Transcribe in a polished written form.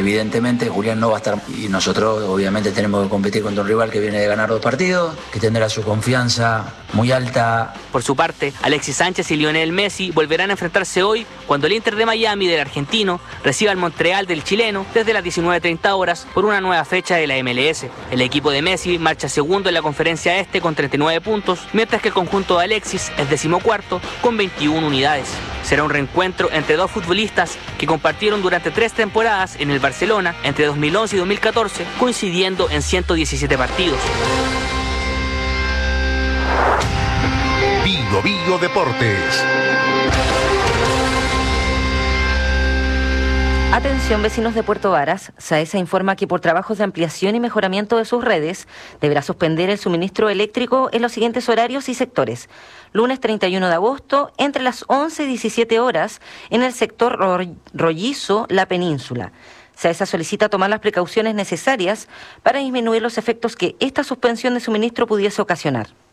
evidentemente Julián no va a estar y nosotros obviamente tenemos que competir contra un rival que viene de ganar 2 partidos, que tendrá su confianza muy alta. Por su parte, Alexis Sánchez y Lionel Messi volverán a enfrentarse hoy cuando el Inter de Miami del argentino reciba al Montreal del chileno desde las 19:30 horas por una nueva fecha de la MLS. El equipo de Messi marcha segundo en la conferencia este con 39 puntos, mientras que el conjunto de Alexis es 14º con 21 unidades. Será un reencuentro entre dos futbolistas que compartieron durante 3 temporadas en el Barcelona entre 2011 y 2014, coincidiendo en 117 partidos. Bío Deportes. Atención, vecinos de Puerto Varas. SAESA informa que por trabajos de ampliación y mejoramiento de sus redes deberá suspender el suministro eléctrico en los siguientes horarios y sectores. Lunes 31 de agosto, entre las 11 y 17 horas, en el sector Rollizo, La Península. SAESA solicita tomar las precauciones necesarias para disminuir los efectos que esta suspensión de suministro pudiese ocasionar.